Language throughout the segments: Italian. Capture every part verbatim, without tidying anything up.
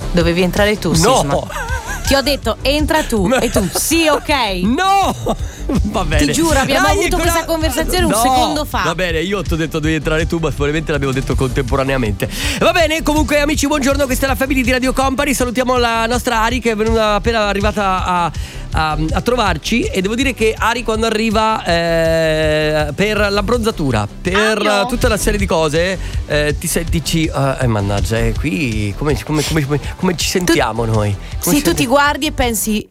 Dovevi entrare tu, No. Sisma. Ti ho detto entra tu Ma- e tu sì, ok. No! Va bene. Ti giuro, abbiamo Dai, avuto quella- questa conversazione un No, secondo fa. Va bene, io ti ho detto devi entrare tu, ma probabilmente l'abbiamo detto contemporaneamente. Va bene, comunque amici, buongiorno, questa è la Family di Radio Company. Salutiamo la nostra Ari che è venuta appena arrivata a, a, a trovarci. E devo dire che Ari quando arriva eh, per l'abbronzatura, per Ah, no. tutta una serie di cose, eh, ti sentici eh, eh, mannaggia, eh, qui come, come, come, come, come ci sentiamo noi? Come Sì, ci tu ti guardi e pensi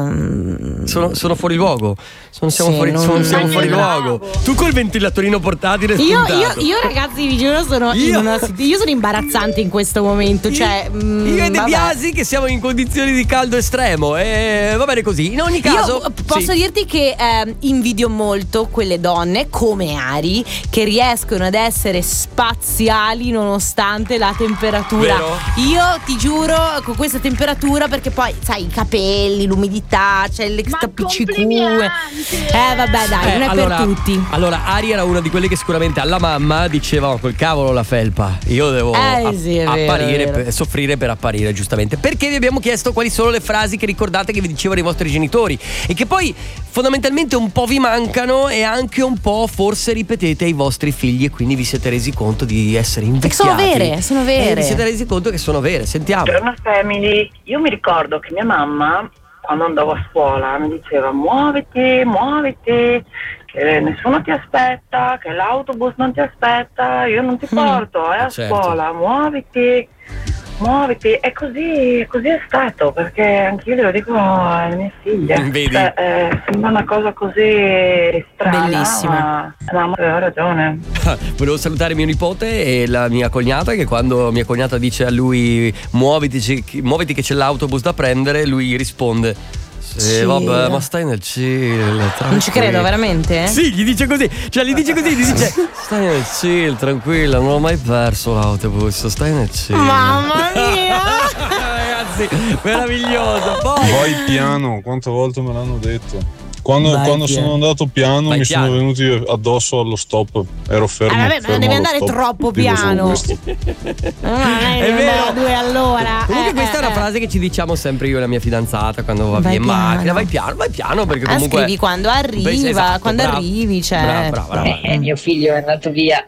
um, Sono, sono fuori luogo. Sono, siamo Sì, fuori, non- sono- siamo Ma fuori che luogo. Tu col ventilatorino portatile Io, spuntato. io, io ragazzi vi giuro sono Io- in una, io sono imbarazzante in questo momento. Cioè mm, Io e De vabbè. Biasi che siamo in condizioni di caldo estremo. E va bene così. In ogni caso Io posso sì. dirti che ehm, invidio molto quelle donne come Ari che riescono ad essere spaziali nonostante la temperatura. Vero? Io ti giuro con questa temperatura, perché poi sai i capelli, l'umidità, c'è le appiccicue. Eh vabbè dai, non è allora, per tutti. Allora, Ari era una di quelle che sicuramente alla mamma diceva: "Oh, col cavolo la felpa. Io devo Eh, app- sì, è vero, apparire, è vero. per- soffrire per apparire", giustamente. Perché vi abbiamo chiesto quali sono le frasi che ricordate che vi dicevano i vostri genitori e che poi fondamentalmente un po' vi mancano e anche un po' forse ripetete ai vostri figli e quindi vi siete resi conto di essere invecchiati. Sono vere, sono E vere. vi siete resi conto che sono vere. Sentiamo. Buongiorno family, io mi ricordo che mia mamma quando andavo a scuola mi diceva muoviti, muoviti, che nessuno ti aspetta, che l'autobus non ti aspetta, io non ti porto, è a certo. scuola, muoviti, muoviti. E così, così è stato, perché anch'io glielo dico alle mie figlie. Vedi? Cioè, eh, sembra una cosa così strana, Bellissima. ma mamma aveva ragione. Volevo salutare mio nipote e la mia cognata, che quando mia cognata dice a lui muoviti, ci- muoviti che c'è l'autobus da prendere, lui risponde: sì, Chill. vabbè, ma stai nel chill. Non ci credo, tranquillo." veramente? Sì, gli dice così, cioè gli dice così, gli dice stai nel chill, tranquilla, non ho mai perso l'autobus, stai nel chill. Mamma mia! Ragazzi, meraviglioso. Poi Vai piano, quante volte me l'hanno detto. Quando, Vai quando piano. sono andato piano Vai mi piano. sono venuti addosso allo stop. Ero fermo. Eh, vabbè, ma fermo devi allo andare stop. troppo Dico solo piano. questo. Ah, È vero. due all'ora. comunque Eh, questa è eh, una eh. frase che ci diciamo sempre io e la mia fidanzata quando va via Vai in macchina. piano. Vai piano, vai piano perché Ah, comunque scrivi quando arriva, Esatto, quando bravo. arrivi, cioè. Bravo, bravo, bravo. Eh, mio figlio è andato via.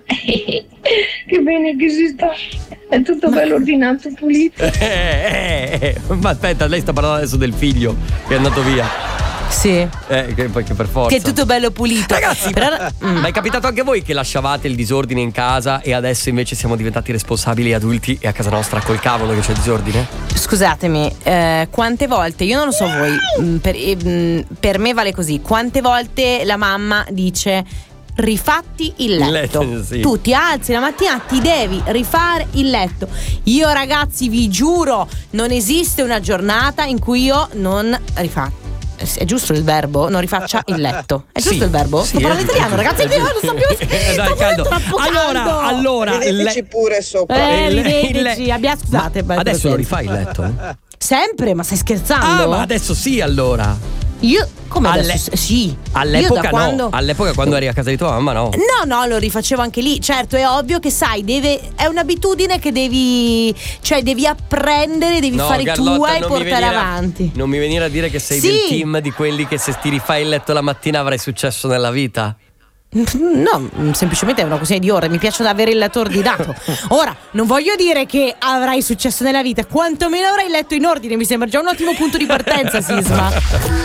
Che bene che si sta. È tutto bello ordinato, pulito. Eh, eh, eh, ma aspetta, lei sta parlando adesso del figlio che è andato via. Sì. Eh, che, poi che per forza. Che è tutto bello pulito. Ragazzi, Però- ma mm. è capitato anche a voi che lasciavate il disordine in casa e adesso invece siamo diventati responsabili adulti e a casa nostra col cavolo che c'è il disordine? Scusatemi, eh, quante volte, io non lo so voi, mh, per, eh, mh, per me vale così, quante volte la mamma dice rifatti il letto, Il letto, sì. tu ti alzi la mattina, ti devi rifare il letto. Io ragazzi vi giuro, non esiste una giornata in cui io non rifaccio. È giusto il verbo? Non rifaccia il letto. È giusto Sì, il verbo? sì, Sto parlando è- italiano, è- ragazzi. è- Io non so più. Eh, dai, sto caldo. troppo Allora, caldo. allora, Rideteci le- pure sopra. Eh, il- rideteci. il- Abbia- scusate, Ma beh, adesso lo pazienza. rifai il letto? Sempre? Ma stai scherzando? Ah, ma adesso sì, allora. Io come Alle- adesso? Sì. All'epoca Io da no. quando... All'epoca quando eri a casa di tua mamma no. No, no, lo rifacevo anche lì. Certo, è ovvio che sai, deve è un'abitudine che devi, cioè devi apprendere, devi No, fare Carlotta, tua e non mi portare venire a- avanti. Non mi venire a dire che sei Sì. del team di quelli che se ti rifai il letto la mattina avrai successo nella vita. No, semplicemente è una questione di ore. Mi piace avere il letto ordinato. Ora, non voglio dire che avrai successo nella vita, quantomeno avrai il letto in ordine. Mi sembra già un ottimo punto di partenza, Sisma.